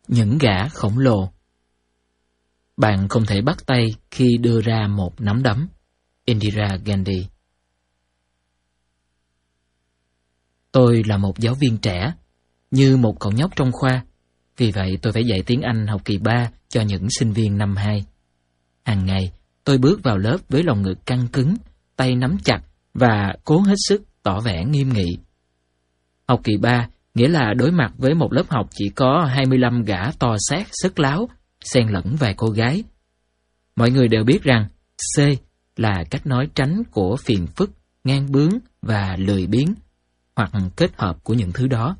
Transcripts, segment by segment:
Những gã khổng lồ. Bạn không thể bắt tay khi đưa ra một nắm đấm. Indira Gandhi. Tôi là một giáo viên trẻ, như một cậu nhóc trong khoa. Vì vậy tôi phải dạy tiếng Anh học kỳ 3 cho những sinh viên năm 2. Hàng ngày, tôi bước vào lớp với lòng ngực căng cứng, tay nắm chặt và cố hết sức tỏ vẻ nghiêm nghị. Học kỳ 3 nghĩa là đối mặt với một lớp học chỉ có 25 gã to xác sức láo, xen lẫn vài cô gái. Mọi người đều biết rằng C là cách nói tránh của phiền phức, ngang bướng và lười biếng, hoặc kết hợp của những thứ đó.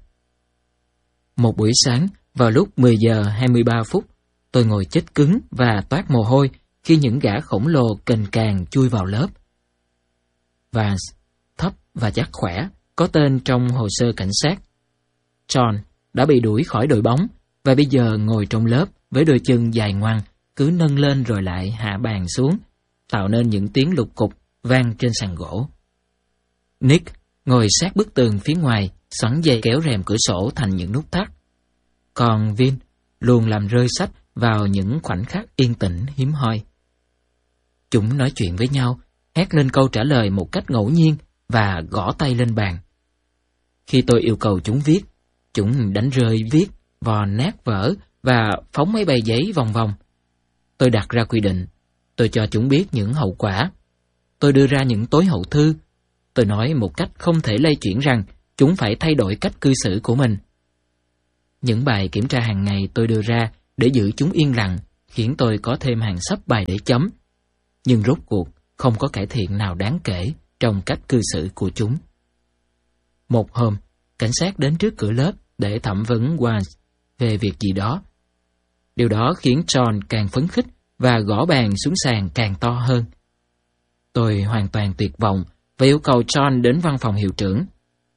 Một buổi sáng, vào lúc 10 giờ 23 phút, tôi ngồi chết cứng và toát mồ hôi khi những gã khổng lồ cành càng chui vào lớp. Vance, thấp và chắc khỏe, có tên trong hồ sơ cảnh sát. John đã bị đuổi khỏi đội bóng và bây giờ ngồi trong lớp với đôi chân dài ngoằng, cứ nâng lên rồi lại hạ bàn xuống, tạo nên những tiếng lục cục vang trên sàn gỗ. Nick ngồi sát bức tường phía ngoài, xoắn dây kéo rèm cửa sổ thành những nút thắt. Còn Vin luôn làm rơi sách vào những khoảnh khắc yên tĩnh hiếm hoi. Chúng nói chuyện với nhau, hét lên câu trả lời một cách ngẫu nhiên và gõ tay lên bàn. Khi tôi yêu cầu chúng viết, chúng đánh rơi viết, vò nát vở và phóng mấy bầy giấy vòng vòng. Tôi đặt ra quy định, tôi cho chúng biết những hậu quả. Tôi đưa ra những tối hậu thư. Tôi nói một cách không thể lay chuyển rằng chúng phải thay đổi cách cư xử của mình. Những bài kiểm tra hàng ngày tôi đưa ra để giữ chúng yên lặng, khiến tôi có thêm hàng xấp bài để chấm. Nhưng rốt cuộc không có cải thiện nào đáng kể trong cách cư xử của chúng. Một hôm, cảnh sát đến trước cửa lớp để thẩm vấn Vance về việc gì đó. Điều đó khiến John càng phấn khích và gõ bàn xuống sàn càng to hơn. Tôi hoàn toàn tuyệt vọng và yêu cầu John đến văn phòng hiệu trưởng.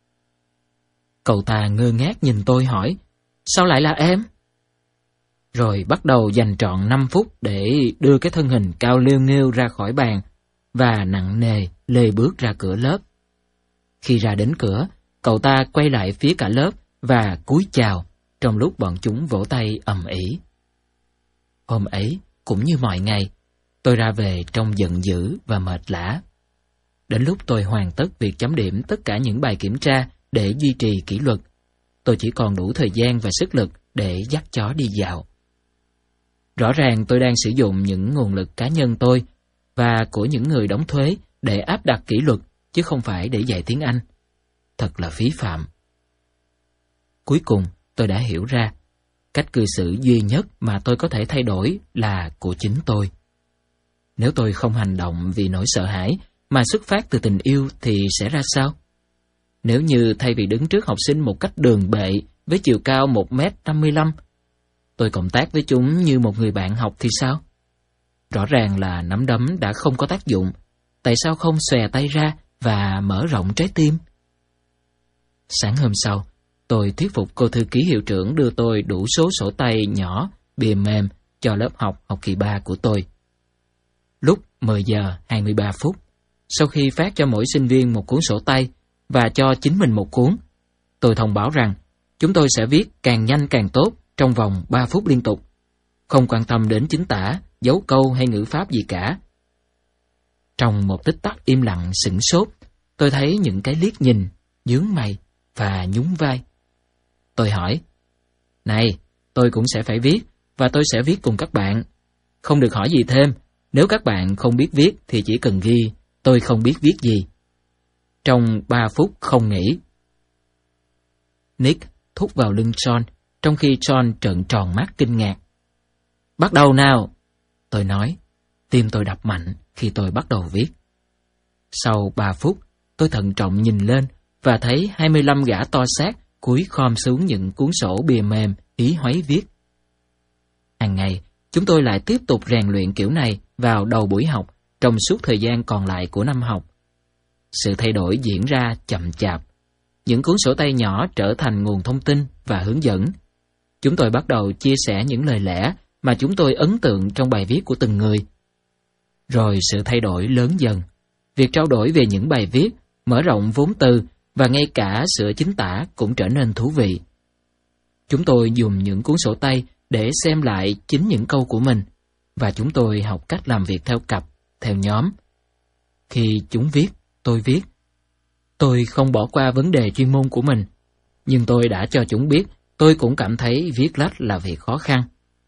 Cậu ta ngơ ngác nhìn tôi hỏi, sao lại là em? Rồi bắt đầu dành trọn 5 phút để đưa cái thân hình cao liêu nghêu ra khỏi bàn và nặng nề lê bước ra cửa lớp. Khi ra đến cửa, cậu ta quay lại phía cả lớp và cúi chào trong lúc bọn chúng vỗ tay ầm ĩ. Hôm ấy, cũng như mọi ngày, tôi ra về trong giận dữ và mệt lả. Đến lúc tôi hoàn tất việc chấm điểm tất cả những bài kiểm tra để duy trì kỷ luật, tôi chỉ còn đủ thời gian và sức lực để dắt chó đi dạo. Rõ ràng tôi đang sử dụng những nguồn lực cá nhân tôi và của những người đóng thuế để áp đặt kỷ luật, chứ không phải để dạy tiếng Anh. Thật là phí phạm. Cuối cùng, tôi đã hiểu ra, cách cư xử duy nhất mà tôi có thể thay đổi là của chính tôi. Nếu tôi không hành động vì nỗi sợ hãi mà xuất phát từ tình yêu thì sẽ ra sao? Nếu như thay vì đứng trước học sinh một cách đường bệ với chiều cao 1m55, tôi cộng tác với chúng như một người bạn học thì sao? Rõ ràng là nắm đấm đã không có tác dụng. Tại sao không xòe tay ra và mở rộng trái tim? Sáng hôm sau, tôi thuyết phục cô thư ký hiệu trưởng đưa tôi đủ số sổ tay nhỏ, bìa mềm cho lớp học kỳ 3 của tôi. Lúc 10 giờ 23 phút, sau khi phát cho mỗi sinh viên một cuốn sổ tay và cho chính mình một cuốn, tôi thông báo rằng chúng tôi sẽ viết càng nhanh càng tốt trong vòng 3 phút liên tục, không quan tâm đến chính tả, dấu câu hay ngữ pháp gì cả. Trong một tích tắc im lặng sửng sốt, tôi thấy những cái liếc nhìn, nhướng mày và nhún vai. Tôi hỏi, này, tôi cũng sẽ phải viết và tôi sẽ viết cùng các bạn. Không được hỏi gì thêm, nếu các bạn không biết viết thì chỉ cần ghi tôi không biết viết gì. Trong 3 phút không nghỉ. Nick thúc vào lưng John, trong khi John trợn tròn mắt kinh ngạc. Bắt đầu nào, tôi nói. Tim tôi đập mạnh khi tôi bắt đầu viết. Sau 3 phút, tôi thận trọng nhìn lên và thấy 25 gã to xác cúi khom xuống những cuốn sổ bìa mềm ý hoáy viết. Hàng ngày, chúng tôi lại tiếp tục rèn luyện kiểu này vào đầu buổi học trong suốt thời gian còn lại của năm học. Sự thay đổi diễn ra chậm chạp. Những cuốn sổ tay nhỏ trở thành nguồn thông tin và hướng dẫn. Chúng tôi bắt đầu chia sẻ những lời lẽ mà chúng tôi ấn tượng trong bài viết của từng người. Rồi sự thay đổi lớn dần. Việc trao đổi về những bài viết, mở rộng vốn từ và ngay cả sửa chính tả cũng trở nên thú vị. Chúng tôi dùng những cuốn sổ tay để xem lại chính những câu của mình, và chúng tôi học cách làm việc theo cặp, theo nhóm. Khi chúng viết, tôi viết. Tôi không bỏ qua vấn đề chuyên môn của mình, nhưng tôi đã cho chúng biết tôi cũng cảm thấy viết lách là việc khó khăn.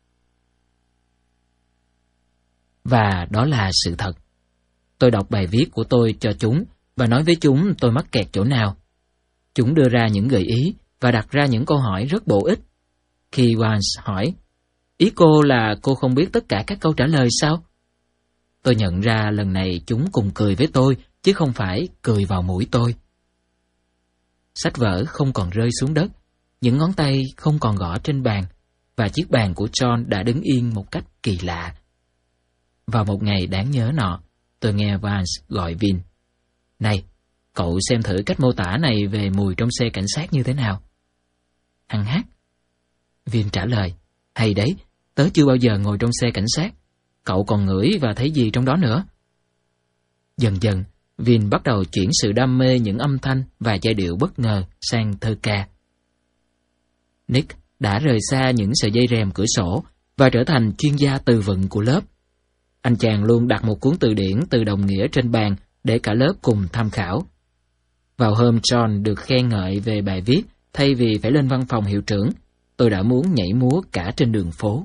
Và đó là sự thật. Tôi đọc bài viết của tôi cho chúng và nói với chúng tôi mắc kẹt chỗ nào. Chúng đưa ra những gợi ý và đặt ra những câu hỏi rất bổ ích. Khi Vance hỏi, ý cô là cô không biết tất cả các câu trả lời sao? Tôi nhận ra lần này chúng cùng cười với tôi, chứ không phải cười vào mũi tôi. Sách vở không còn rơi xuống đất, những ngón tay không còn gõ trên bàn, và chiếc bàn của John đã đứng yên một cách kỳ lạ. Vào một ngày đáng nhớ nọ, tôi nghe Vance gọi Vin. Này, cậu xem thử cách mô tả này về mùi trong xe cảnh sát như thế nào. Hăng hát. Vin trả lời, hay đấy, tớ chưa bao giờ ngồi trong xe cảnh sát. Cậu còn ngửi và thấy gì trong đó nữa? Dần dần, Vin bắt đầu chuyển sự đam mê những âm thanh và giai điệu bất ngờ sang thơ ca. Nick đã rời xa những sợi dây rèm cửa sổ và trở thành chuyên gia từ vựng của lớp. Anh chàng luôn đặt một cuốn từ điển từ đồng nghĩa trên bàn để cả lớp cùng tham khảo. Vào hôm John được khen ngợi về bài viết thay vì phải lên văn phòng hiệu trưởng, tôi đã muốn nhảy múa cả trên đường phố.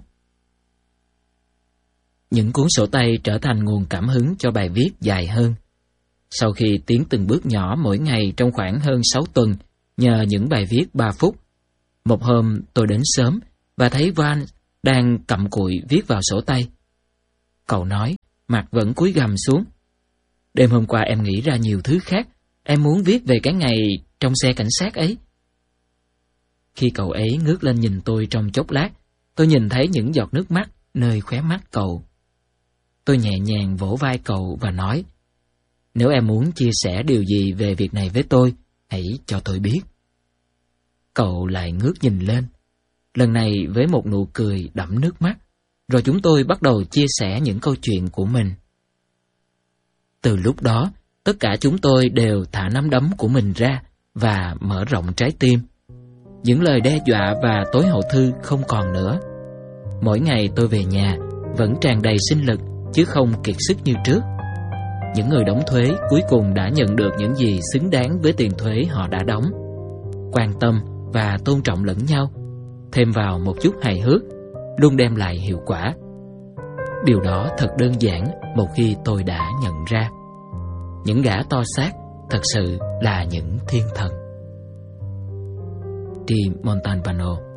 Những cuốn sổ tay trở thành nguồn cảm hứng cho bài viết dài hơn. Sau khi tiến từng bước nhỏ mỗi ngày trong khoảng hơn 6 tuần nhờ những bài viết 3 phút, một hôm tôi đến sớm và thấy Van đang cặm cụi viết vào sổ tay. Cậu nói, mặt vẫn cúi gằm xuống. Đêm hôm qua em nghĩ ra nhiều thứ khác, em muốn viết về cái ngày trong xe cảnh sát ấy. Khi cậu ấy ngước lên nhìn tôi trong chốc lát, tôi nhìn thấy những giọt nước mắt nơi khóe mắt cậu. Tôi nhẹ nhàng vỗ vai cậu và nói, nếu em muốn chia sẻ điều gì về việc này với tôi, hãy cho tôi biết. Cậu lại ngước nhìn lên, lần này với một nụ cười đẫm nước mắt, rồi chúng tôi bắt đầu chia sẻ những câu chuyện của mình. Từ lúc đó, tất cả chúng tôi đều thả nắm đấm của mình ra và mở rộng trái tim. Những lời đe dọa và tối hậu thư không còn nữa. Mỗi ngày tôi về nhà vẫn tràn đầy sinh lực chứ không kiệt sức như trước. Những người đóng thuế cuối cùng đã nhận được những gì xứng đáng với tiền thuế họ đã đóng. Quan tâm và tôn trọng lẫn nhau, thêm vào một chút hài hước, luôn đem lại hiệu quả. Điều đó thật đơn giản một khi tôi đã nhận ra. Những gã to xác thật sự là những thiên thần. T. Montalbano.